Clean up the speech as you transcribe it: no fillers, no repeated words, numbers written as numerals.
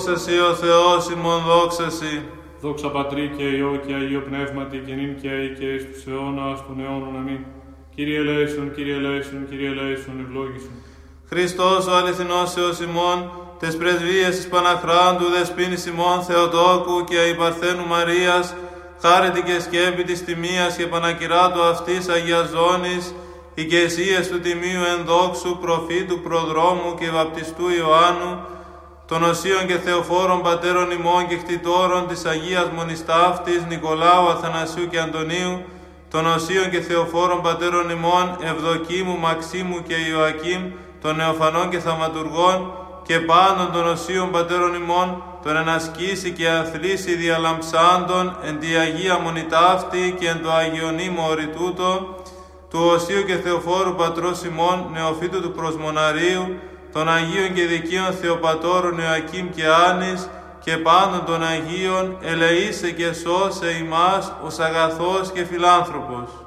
Δόξα Σοι ο Θεός ημών, δόξα Σοι. Δόξα Πατρί και Υιό και Αγίο Πνεύματι και νυν και αεί και εις τους αιώνας των αιώνων. Αμήν. Κύριε ελέησον, Κύριε ελέησον, Κύριε ελέησον, ευλόγησον. Χριστός ο αληθινός Θεός ημών, τες πρεσβείες της Παναχράντου δεσποίνης ημών Θεοτόκου και η Παρθένου Μαρίας, χάρητη και σκέπη της τιμίας και πανακυράτου αυτής αγιαζώνης, οικεσίες του τιμίου ενδόξου προφήτου προδρόμου και βαπτιστού Ιωάννου, των οσίων και θεοφόρων πατέρων ημών και κτητόρων της Αγίας Μονιστάφτης Νικολάου, Αθανασίου και Αντωνίου, των οσίων και θεοφόρων πατέρων ημών Ευδοκίμου, Μαξίμου και Ιωακίμ, των νεοφανών και θαυματουργών, και πάντων των οσίων πατέρων ημών, τον ενασκήσει και αθλήσει διαλαμψάντων εν τη Αγία Μονιτάφτη και εν το Αγιονίμο οριτούτο, του οσίου και θεοφόρου πατρός ημών, νεοφύτου του προσμοναρίου, των Αγίων και δικαίων Θεοπατώρων Ιωακίμ και Άνης, και πάντων των Αγίων, ελεήσε και σώσε ημάς ως αγαθός και φιλάνθρωπος.